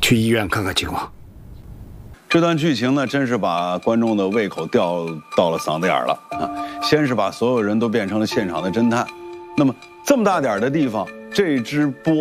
去医院看看情况。 这段剧情呢，真是把观众的胃口吊到了嗓子眼了啊！先是把所有人都变成了现场的侦探，那么这么大点的地方，这只波